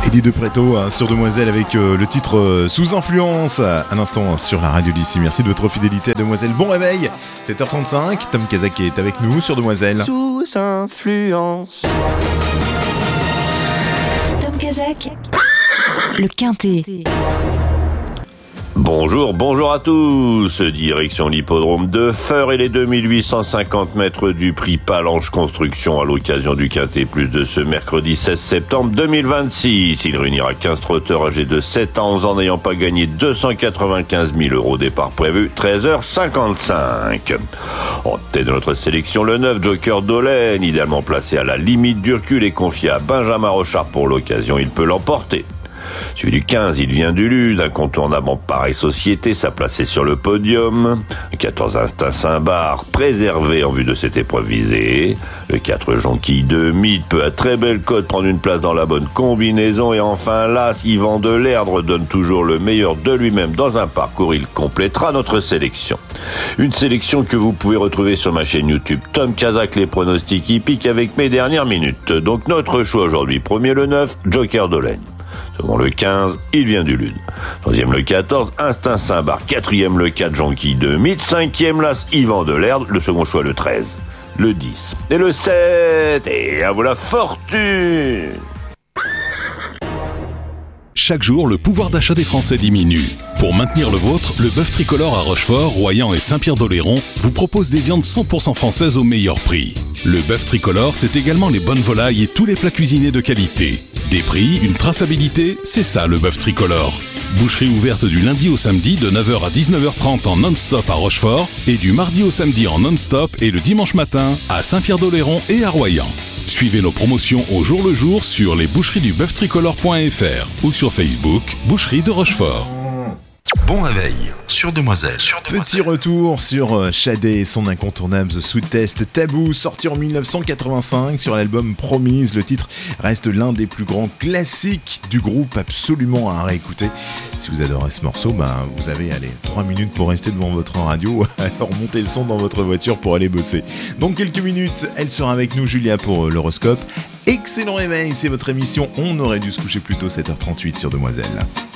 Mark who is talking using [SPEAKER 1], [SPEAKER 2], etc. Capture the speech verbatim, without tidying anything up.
[SPEAKER 1] Eddie De Pretto hein, sur Demoiselle avec euh, le titre euh, Sous Influence. Un instant sur la radio d'ici. Merci de votre fidélité à Demoiselle. Bon réveil, sept heures trente-cinq. Tom Kazak est avec nous sur Demoiselle.
[SPEAKER 2] Sous influence.
[SPEAKER 3] Tom Kazak, le Quintet.
[SPEAKER 4] Bonjour, bonjour à tous. Direction l'hippodrome de Feur et les deux mille huit cent cinquante mètres du prix Palanche Construction à l'occasion du Quintet Plus de ce mercredi seize septembre deux mille vingt-six. Il réunira quinze trotteurs âgés de sept à onze ans n'ayant pas gagné deux cent quatre-vingt-quinze mille euros. Départ prévu treize heures cinquante-cinq. En tête de notre sélection, le neuf Joker Dolène, idéalement placé à la limite du recul et confié à Benjamin Rochard pour l'occasion. Il peut l'emporter. Celui du quinze, il vient du Lude, incontournable en pareille société, sa placé sur le podium. Le quatorze, Instinct Saint-Bar, préservé en vue de cette épreuve visée. Le quatre, Jonquille de Mythe, peut à très belle cote prendre une place dans la bonne combinaison. Et enfin, l'As, Yvan Delerdre, donne toujours le meilleur de lui-même dans un parcours. Il complétera notre sélection. Une sélection que vous pouvez retrouver sur ma chaîne YouTube Tom Kazak, les pronostics hippiques avec mes dernières minutes. Donc notre choix aujourd'hui, premier le neuf, Joker Dolène. Second le quinze, il vient du Lude. Troisième le quatorze, Instinct Saint-Bar. Quatrième le quatre, Jonquille de Mythe. Cinquième l'As, Yvan Delerdre. Le second choix le treize, le dix et le sept. Et à vous la fortune!
[SPEAKER 5] Chaque jour, le pouvoir d'achat des Français diminue. Pour maintenir le vôtre, le bœuf tricolore à Rochefort, Royan et Saint-Pierre-d'Oléron vous propose des viandes cent pour cent françaises au meilleur prix. Le bœuf tricolore, c'est également les bonnes volailles et tous les plats cuisinés de qualité. Des prix, une traçabilité, c'est ça le bœuf tricolore. Boucherie ouverte du lundi au samedi de neuf heures à dix-neuf heures trente en non-stop à Rochefort et du mardi au samedi en non-stop et le dimanche matin à Saint-Pierre-d'Oléron et à Royan. Suivez nos promotions au jour le jour sur les boucheries du bœuf tricolore point f r ou sur Facebook, Boucherie de Rochefort.
[SPEAKER 6] Bon réveil sur Demoiselle.
[SPEAKER 1] Petit retour sur Shadé et son incontournable The Sweet Test Tabou, sorti en dix-neuf cent quatre-vingt-cinq sur l'album Promise. Le titre reste l'un des plus grands classiques du groupe, absolument à réécouter. Si vous adorez ce morceau, ben, vous avez allez, trois minutes pour rester devant votre radio, alors montez le son dans votre voiture pour aller bosser. Dans quelques minutes, elle sera avec nous, Julia, pour l'horoscope. Excellent réveil, c'est votre émission. On aurait dû se coucher plus tôt, sept heures trente-huit sur Demoiselle.